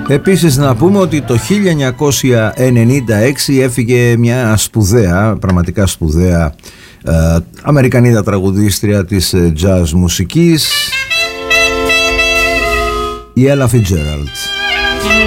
Επίσης να πούμε ότι το 1996 έφυγε μια σπουδαία, πραγματικά σπουδαία Αμερικανίδα τραγουδίστρια της jazz μουσικής, η Ella Fitzgerald.